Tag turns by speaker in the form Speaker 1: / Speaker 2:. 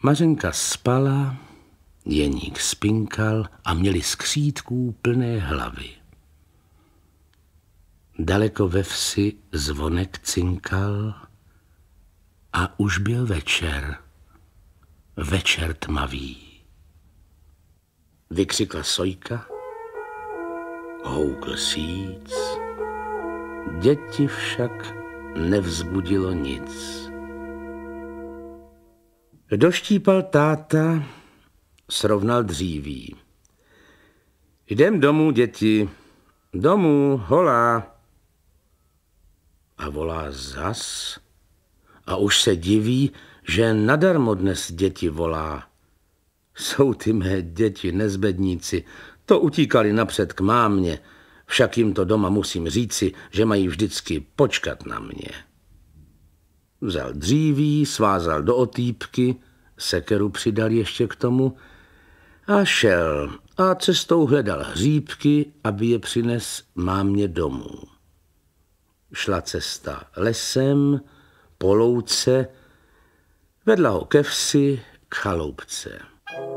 Speaker 1: Mařenka spala, Jeník spinkal a měli skřítků plné hlavy. Daleko ve vsi zvonek cinkal a už byl večer, večer tmavý. Vykřikla sojka, houkl síc, děti však nevzbudilo nic. Doštípal táta, srovnal dříví. Jdem domů, děti, domů, holá. A volá zas a už se diví, že nadarmo dnes děti volá. Jsou ty mé děti nezbedníci, to utíkali napřed k mámě, však jim to doma musím říci, že mají vždycky počkat na mě. Vzal dříví, svázal do otýpky, sekeru přidal ještě k tomu a šel a cestou hledal hříbky, aby je přines mámě domů. Šla cesta lesem, po louce, vedla ho ke vsi, k chaloupce.